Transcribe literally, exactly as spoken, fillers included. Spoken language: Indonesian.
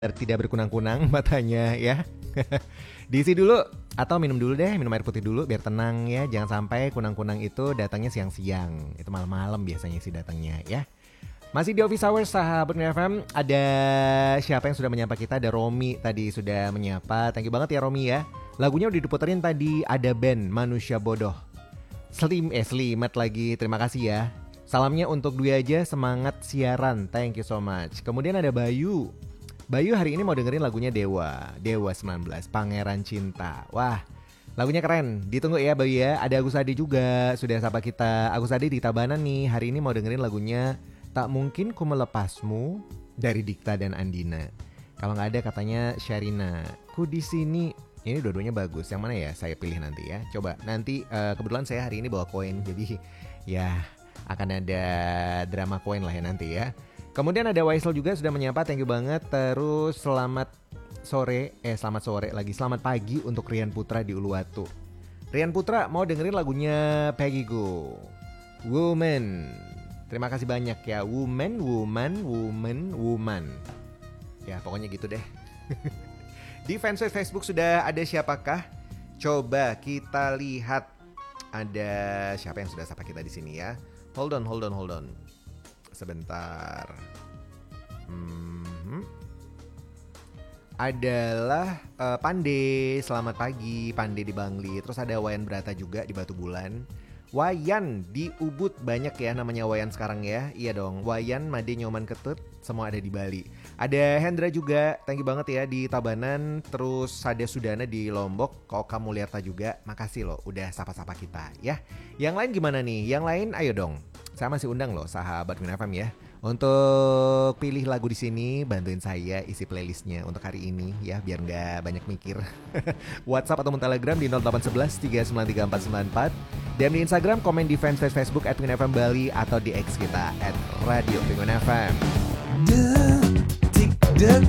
Tidak berkunang-kunang matanya ya. Diisi dulu atau minum dulu deh, minum air putih dulu biar tenang ya. Jangan sampai kunang-kunang itu datangnya siang-siang. Itu malam-malam biasanya sih datangnya ya. Masih di Office Hours sahabat F M. Ada siapa yang sudah menyapa kita? Ada Romi tadi sudah menyapa. Thank you banget ya Romi ya. Lagunya udah diputerin tadi. Ada band Manusia Bodoh. Slim eh Slimet lagi. Terima kasih ya. Salamnya untuk Dwi aja, semangat siaran. Thank you so much. Kemudian ada Bayu. Bayu hari ini mau dengerin lagunya Dewa Dewa sembilan belas, Pangeran Cinta. Wah, lagunya keren. Ditunggu ya Bayu ya. Ada Agus Adi juga, sudah sapa kita. Agus Adi di Tabanan nih. Hari ini mau dengerin lagunya Tak Mungkin Ku Melepasmu dari Dikta dan Andina. Kalau nggak ada katanya Sharina. Ku di sini. Ini dua-duanya bagus. Yang mana ya? Saya pilih nanti ya. Coba nanti uh, kebetulan saya hari ini bawa koin. Jadi ya akan ada drama koin lah ya nanti ya. Kemudian ada Waisel juga sudah menyapa, thank you banget. Terus selamat sore, eh selamat sore lagi, selamat pagi untuk Rian Putra di Uluwatu. Rian Putra mau dengerin lagunya Peggy Go, Woman. Terima kasih banyak ya, Woman, Woman, Woman, Woman. Ya pokoknya gitu deh. Di fanpage Facebook sudah ada siapakah? Coba kita lihat. Ada siapa yang sudah sapa kita di sini ya? Hold on, hold on, hold on. Sebentar. Hmm. Adalah uh, Pande, selamat pagi Pande di Bangli. Terus ada Wayan Brata juga di Batu Bulan. Wayan di Ubud, banyak ya namanya Wayan sekarang ya. Iya dong, Wayan, Made, Nyoman, Ketut, semua ada di Bali. Ada Hendra juga, thank you banget ya di Tabanan. Terus ada Sudana di Lombok. Kok kamu lihat juga, makasih loh udah sapa-sapa kita ya. Yang lain gimana nih? Yang lain ayo dong. Saya masih undang loh sahabat Win F M ya. Untuk pilih lagu di sini, bantuin saya isi playlistnya untuk hari ini ya, biar nggak banyak mikir. WhatsApp atau Telegram di nol delapan satu satu tiga sembilan tiga empat sembilan empat. Dan di Instagram komen di fanpage Facebook at Win F M Bali atau di X kita at Radio Win F M. Detik-detik